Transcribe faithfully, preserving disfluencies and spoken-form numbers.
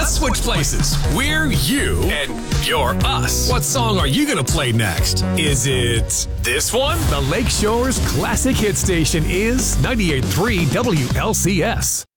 Let's switch places. We're you, and you're us. What song are you going to play next? Is it this one? The Lakeshore's classic hit station is ninety-eight point three W L C S.